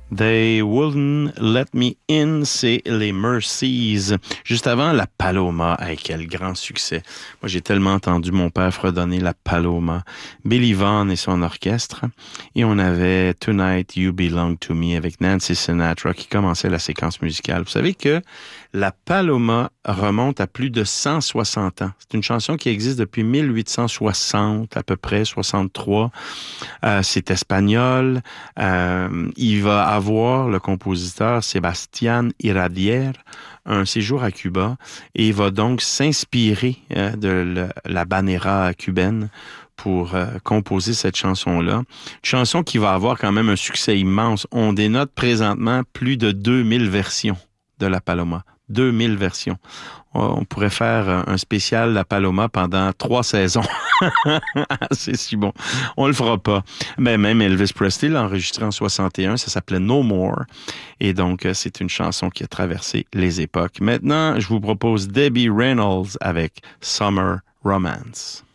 They Wouldn't Let Me In, c'est les Mercies. Juste avant, la Paloma. Hey, quel grand succès. Moi, j'ai tellement entendu mon père fredonner la Paloma. Billy Vaughn et son orchestre. Et on avait Tonight You Belong to Me avec Nancy Sinatra qui commençait la séquence musicale. Vous savez que la Paloma remonte à plus de 160 ans. C'est une chanson qui existe depuis 1860, à peu près, 63. C'est espagnol. Il va avoir, le compositeur Sebastián Iradier, un séjour à Cuba et il va donc s'inspirer de la banera cubaine pour composer cette chanson-là. Une chanson qui va avoir quand même un succès immense. On dénote présentement plus de 2000 versions de la Paloma. 2000 versions. On pourrait faire un spécial La Paloma pendant 3 saisons. C'est si bon. On le fera pas. Mais même Elvis Presley l'a enregistré en 61. Ça s'appelait No More. Et donc, c'est une chanson qui a traversé les époques. Maintenant, je vous propose Debbie Reynolds avec Summer Romance.